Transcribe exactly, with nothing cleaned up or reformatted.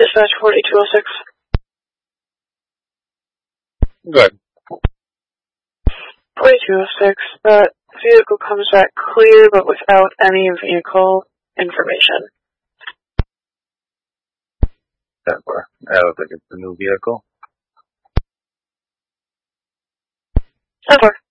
Dispatch forty-two oh six. Good. forty-two oh six, that vehicle comes back clear but without any vehicle information. That far. That looks like it's a new vehicle. ten four.